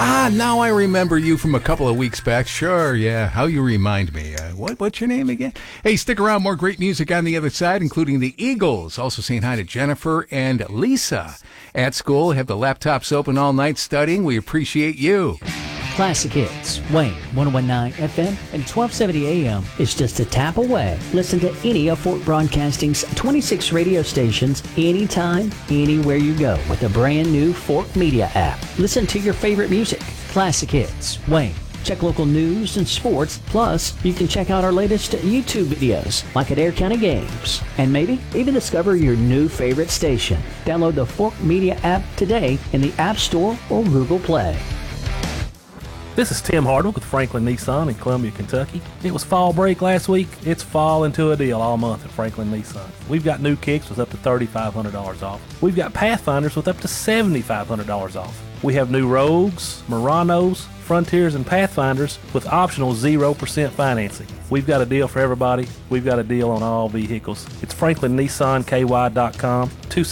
Now I remember you from a couple of weeks back. Sure, yeah. How you remind me. What's your name again? Hey, stick around. More great music on the other side, including the Eagles. Also saying hi to Jennifer and Lisa. At school, have the laptops open all night studying. We appreciate you. Classic Hits, Wayne, 101.9 FM and 1270 AM is just a tap away. Listen to any of Fort Broadcasting's 26 radio stations anytime, anywhere you go with the brand new Fort Media app. Listen to your favorite music. Classic Hits, Wayne. Check local news and sports. Plus, you can check out our latest YouTube videos, like at Adair County Games. And maybe even discover your new favorite station. Download the Fort Media app today in the App Store or Google Play. This is Tim Hardwick with Franklin Nissan in Columbia, Kentucky. It was fall break last week. It's fall into a deal all month at Franklin Nissan. We've got new kicks with up to $3,500 off. We've got Pathfinders with up to $7,500 off. We have new Rogues, Muranos, Frontiers, and Pathfinders with optional 0% financing. We've got a deal for everybody. We've got a deal on all vehicles. It's FranklinNissanKY.com,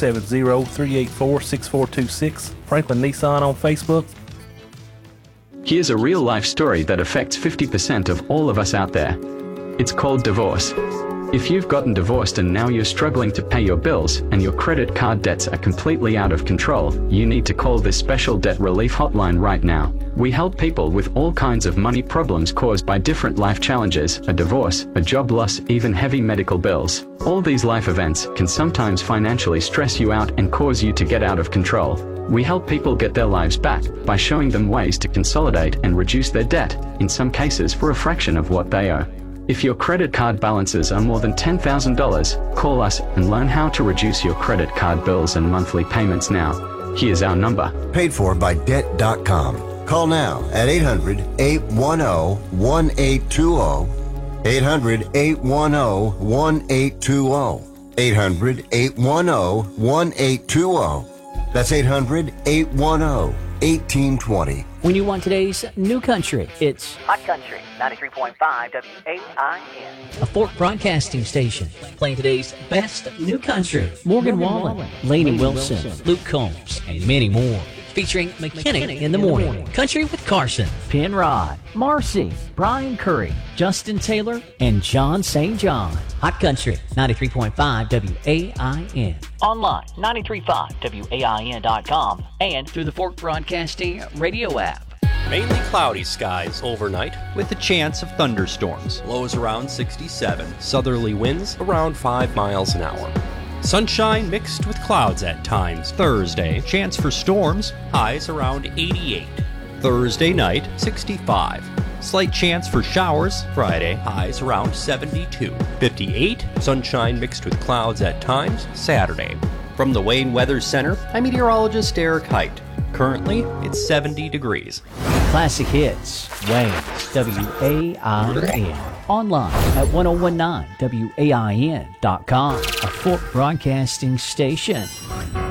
270-384-6426. Franklin Nissan on Facebook. Here's a real-life story that affects 50% of all of us out there. It's called divorce. If you've gotten divorced and now you're struggling to pay your bills and your credit card debts are completely out of control, you need to call this special debt relief hotline right now. We help people with all kinds of money problems caused by different life challenges, a divorce, a job loss, even heavy medical bills. All these life events can sometimes financially stress you out and cause you to get out of control. We help people get their lives back by showing them ways to consolidate and reduce their debt, in some cases for a fraction of what they owe. If your credit card balances are more than $10,000, call us and learn how to reduce your credit card bills and monthly payments now. Here's our number. Paid for by Debt.com. Call now at 800-810-1820. 800-810-1820. 800-810-1820. That's 800-810-1820. When you want today's new country, it's Hot Country, 93.5 WAIN. a Fort Broadcasting station playing today's best new country. Morgan Wallen, Lainey Wilson, Luke Combs, and many more. Featuring McKinnon in the morning, Country with Carson, Penrod, Marcy, Brian Curry, Justin Taylor, and John St. John. Hot Country, 93.5 WAIN. Online, 93.5WAIN.com, and through the Fort Broadcasting radio app. Mainly cloudy skies overnight with a chance of thunderstorms. Lows around 67. Southerly winds around 5 miles an hour. Sunshine mixed with clouds at times. Thursday, chance for storms, highs around 88. Thursday night, 65. Slight chance for showers. Friday, highs around 72. 58, sunshine mixed with clouds at times. Saturday. From the Wayne Weather Center, I'm meteorologist Eric Height. Currently, it's 70 degrees. Classic Hits, Wayne, WAIN. Online at 1019WAIN.com, a Fort Broadcasting station.